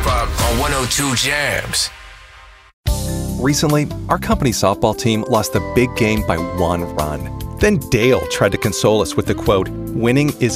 hip hop on 102 Jams. Recently, our company softball team lost the big game by 1 run. Then Dale tried to console us with the quote, "Winning is